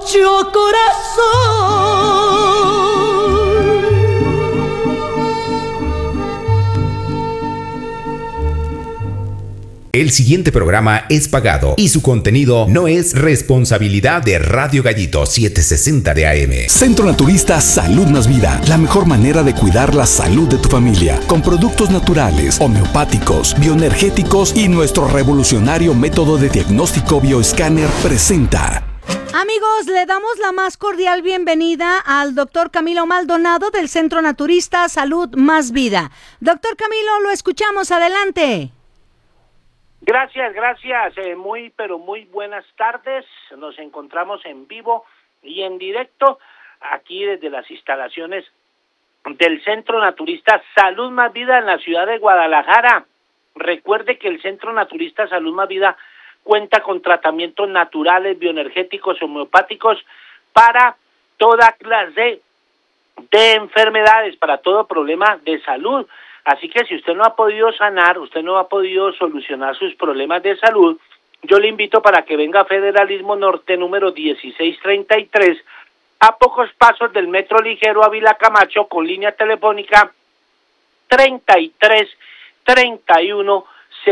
mucho corazón. El siguiente programa es pagado y su contenido no es responsabilidad de Radio Gallito 760 de AM. Centro Naturista Salud Más Vida, la mejor manera de cuidar la salud de tu familia, con productos naturales, homeopáticos, bioenergéticos y nuestro revolucionario método de diagnóstico bioescáner presenta. Amigos, le damos la más cordial bienvenida al doctor Camilo Maldonado del Centro Naturista Salud Más Vida. Doctor Camilo, lo escuchamos, adelante. Gracias. Muy buenas tardes. Nos encontramos en vivo y en directo aquí desde las instalaciones del Centro Naturista Salud Más Vida en la ciudad de Guadalajara. Recuerde que el Centro Naturista Salud Más Vida cuenta con tratamientos naturales, bioenergéticos, homeopáticos para toda clase de enfermedades, para todo problema de salud. Así que si usted no ha podido sanar, usted no ha podido solucionar sus problemas de salud, yo le invito para que venga a Federalismo Norte número 1633, a pocos pasos del Metro Ligero Ávila Camacho, con línea telefónica 33 31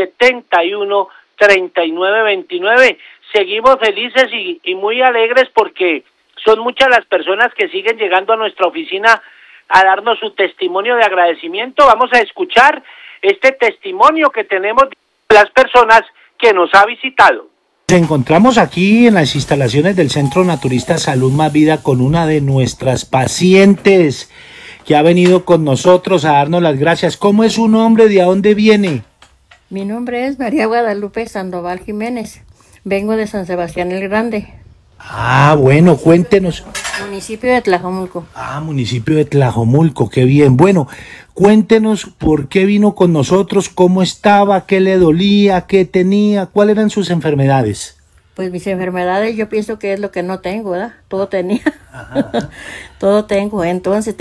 71 39 29. Seguimos felices y muy alegres porque son muchas las personas que siguen llegando a nuestra oficina a darnos su testimonio de agradecimiento. Vamos a escuchar este testimonio que tenemos de las personas que nos ha visitado. Nos encontramos aquí en las instalaciones del Centro Naturista Salud Más Vida con una de nuestras pacientes que ha venido con nosotros a darnos las gracias. ¿Cómo es su nombre? ¿De dónde viene? Mi nombre es María Guadalupe Sandoval Jiménez. Vengo de San Sebastián el Grande. Ah, bueno, cuéntenos. Municipio de Tlajomulco. Ah, municipio de Tlajomulco, qué bien. Bueno, cuéntenos por qué vino con nosotros, cómo estaba, qué le dolía, qué tenía, cuáles eran sus enfermedades. Pues mis enfermedades yo pienso que es lo que no tengo, ¿verdad? Todo tenía. Todo tengo. Entonces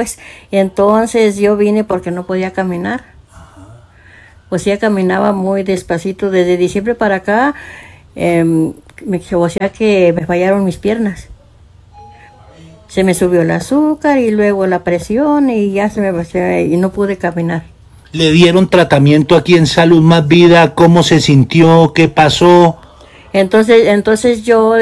yo vine porque no podía caminar. Pues ya caminaba muy despacito desde diciembre para acá. O sea que me fallaron mis piernas. Se me subió el azúcar y luego la presión y ya y no pude caminar. ¿Le dieron tratamiento aquí en Salud Más Vida? ¿Cómo se sintió? ¿Qué pasó? Entonces yo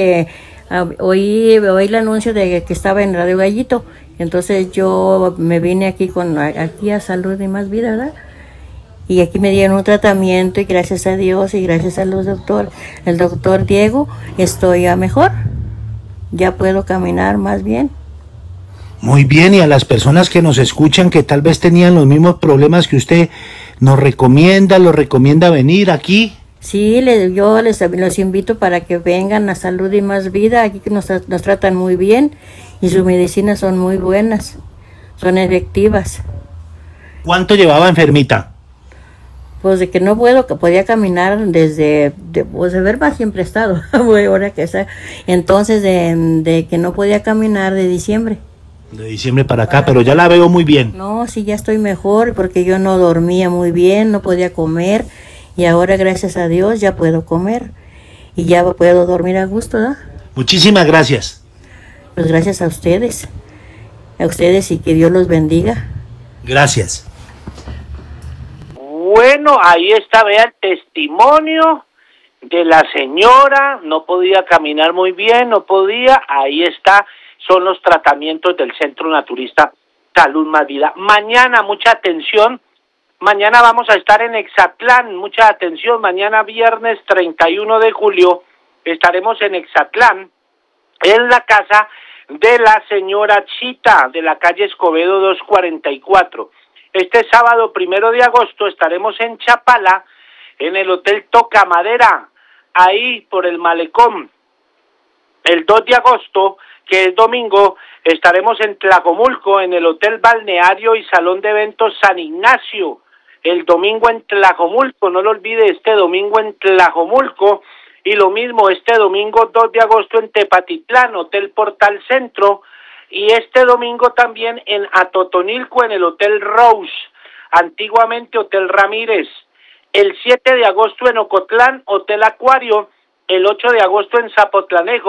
oí el anuncio de que estaba en Radio Gallito. Entonces yo me vine aquí a Salud y Más Vida, ¿verdad? Y aquí me dieron un tratamiento y gracias a Dios y gracias a el doctor Diego, estoy ya mejor. Ya puedo caminar más bien. Muy bien, y a las personas que nos escuchan que tal vez tenían los mismos problemas que usted, ¿los recomienda venir aquí? Sí, yo los invito para que vengan a Salud y Más Vida. Aquí nos tratan muy bien y sus medicinas son muy buenas, son efectivas. ¿Cuánto llevaba enfermita? Pues de que no podía caminar desde de verba siempre he estado, ahora que sea. Entonces de que no podía caminar de diciembre. De diciembre para acá, pero ya la veo muy bien. No, sí, ya estoy mejor porque yo no dormía muy bien, no podía comer y ahora gracias a Dios ya puedo comer y ya puedo dormir a gusto, ¿no? Muchísimas gracias. Pues gracias a ustedes y que Dios los bendiga. Gracias. Bueno, ahí está, vea el testimonio de la señora, no podía caminar muy bien, ahí está, son los tratamientos del Centro Naturista Salud Más Vida. Mañana, mucha atención, mañana vamos a estar en Exatlán, mucha atención, mañana viernes 31 de julio estaremos en Exatlán, en la casa de la señora Chita, de la calle Escobedo 244. Este sábado 1 de agosto estaremos en Chapala, en el Hotel Toca Madera, ahí por el Malecón. El 2 de agosto, que es domingo, estaremos en Tlajomulco, en el Hotel Balneario y Salón de Eventos San Ignacio. El domingo en Tlajomulco, no lo olvide, este domingo en Tlajomulco. Y lo mismo, este domingo 2 de agosto en Tepatitlán, Hotel Portal Centro. Y este domingo también en Atotonilco, en el Hotel Rose, antiguamente Hotel Ramírez. El 7 de agosto en Ocotlán, Hotel Acuario. El 8 de agosto en Zapotlanejo,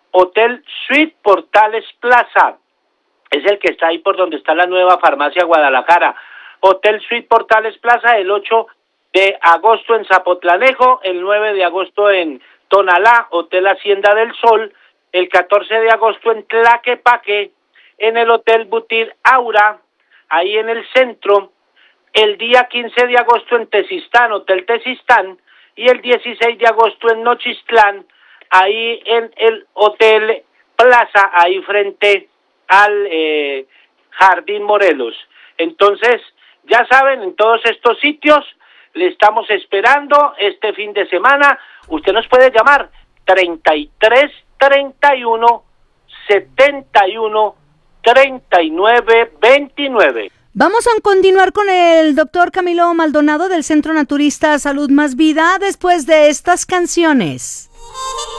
Hotel Suite Portales Plaza, es el que está ahí por donde está la nueva farmacia Guadalajara. Hotel Suite Portales Plaza, el 8 de agosto en Zapotlanejo, el 9 de agosto en Tonalá, Hotel Hacienda del Sol, el 14 de agosto en Tlaquepaque, en el Hotel Butir Aura, ahí en el centro, el día 15 de agosto en Tezistán, Hotel Tezistán, y el 16 de agosto en Nochistlán, ahí en el Hotel Plaza, ahí frente al Jardín Morelos. Entonces, ya saben, en todos estos sitios le estamos esperando este fin de semana. Usted nos puede llamar 33 31 71 39 29. Vamos a continuar con el doctor Camilo Maldonado del Centro Naturista Salud Más Vida después de estas canciones.